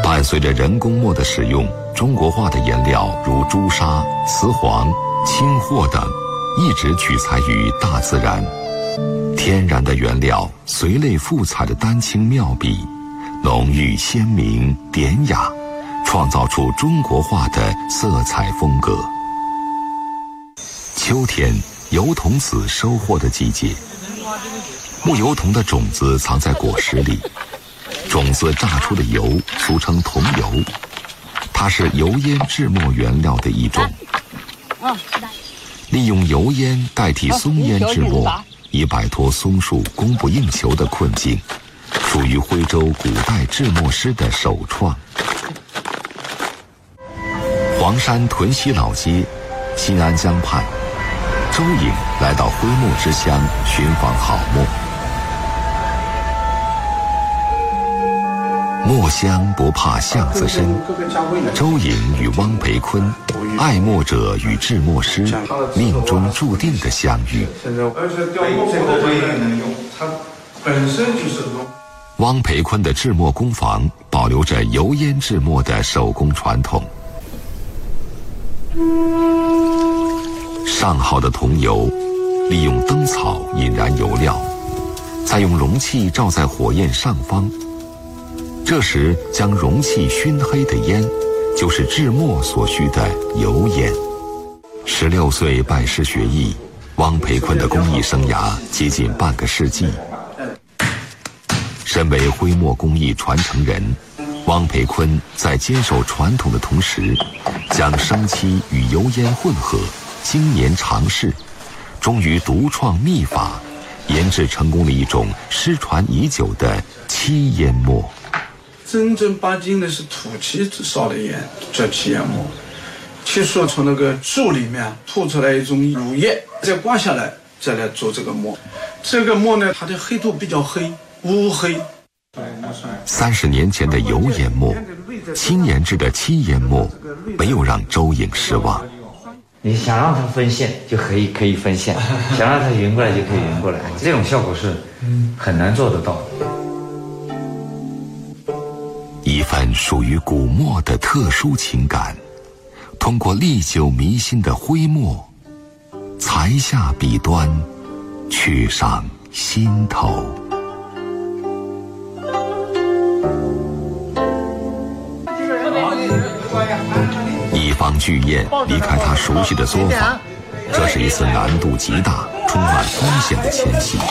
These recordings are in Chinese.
伴随着人工墨的使用，中国画的颜料如朱砂、瓷黄、青货等，一直取材于大自然。天然的原料，随类复彩的丹青妙笔，浓郁鲜明典雅，创造出中国画的色彩风格。秋天，油桐子收获的季节，木油桐的种子藏在果实里，种子榨出的油俗称桐油，它是油烟制墨原料的一种。利用油烟代替松烟制墨，以摆脱松树供不应求的困境，属于徽州古代制墨师的首创。黄山屯溪老街，新安江畔，周颖来到徽墨之乡寻访好墨。墨香不怕巷子深，周颖与汪培坤，爱墨者与制墨师，命中注定的相遇。 而且雕墨这个也能用，它本身就是墨。 汪培坤的制墨工坊保留着油烟制墨的手工传统。上好的桐油，利用灯草引燃油料，再用容器照在火焰上方。这时将容器熏黑的烟，就是制墨所需的油烟。16岁拜师学艺，汪培坤的工艺生涯接近半个世纪。身为徽墨工艺传承人，汪培坤在坚守传统的同时，将生漆与油烟混合，经年尝试，终于独创秘法，研制成功了一种失传已久的漆烟墨。 正儿八经的是土漆烧的烟，叫漆烟墨。漆树从那个树里面吐出来一种乳液，再刮下来，再来做这个墨。这个墨呢，它的黑度比较黑，乌黑。 30年前的油烟墨，新研制的漆烟墨，没有让周颖失望。 你想让它分线就可以分线，想让它匀过来就可以匀过来，这种效果是很难做得到的。 一份属于古墨的特殊情感，通过历久弥新的徽墨，裁下笔端，去上心头。一方巨雁离开他熟悉的作坊，这是一次难度极大、充满风险的迁徙。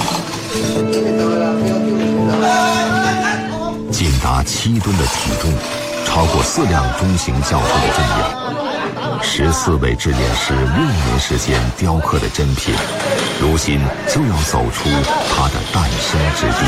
近达7吨的体重，超过4辆中型轿车的重量。14位制烟师6年时间雕刻的珍品，如今就要走出它的诞生之地。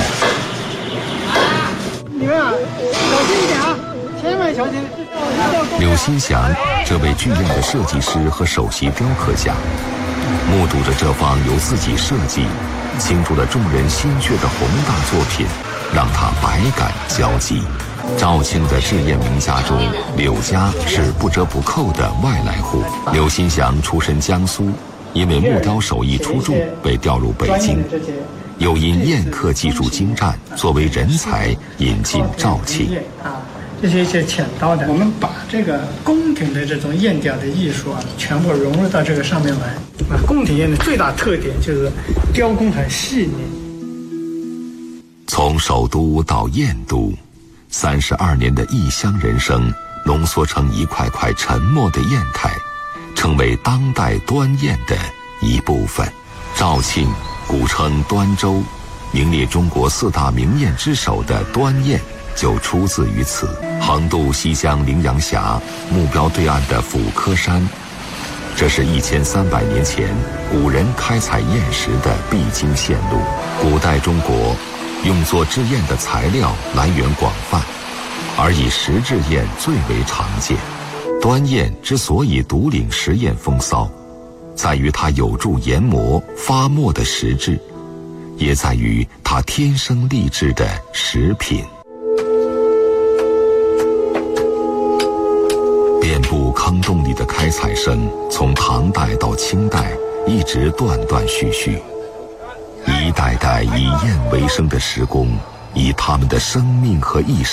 你们啊，小心一点啊，千万小心！ 柳新祥，这位巨雁的设计师和首席雕刻家，目睹着这方由自己设计、倾注了众人心血的宏大作品，让他百感交集。肇庆的制烟名家中，柳家是不折不扣的外来户。柳新祥出身江苏，因为木雕手艺出众，被调入北京，又因砚刻技术精湛，作为人才引进肇庆。 这是一些浅刀的，我们把这个宫廷的这种砚雕的艺术啊，全部融入到这个上面来。宫廷砚的最大特点就是雕工很细腻。 从首都到燕都，32年的异乡人生浓缩成一块块沉默的砚台，成为当代端砚的一部分。肇庆古称端州，名列中国4大名砚之首的端砚就出自于此。横渡西江陵阳峡，目标对岸的抚柯山，这是1300年前古人开采砚石的必经线路。古代中国用作制砚的材料来源广泛，而以石制砚最为常见。端砚之所以独领石砚风骚，在于它有助研磨发墨的实质，也在于它天生丽质的石品。遍布坑洞里的开采声，从唐代到清代一直断断续续。一代代以砚为生的石工，以他们的生命和一生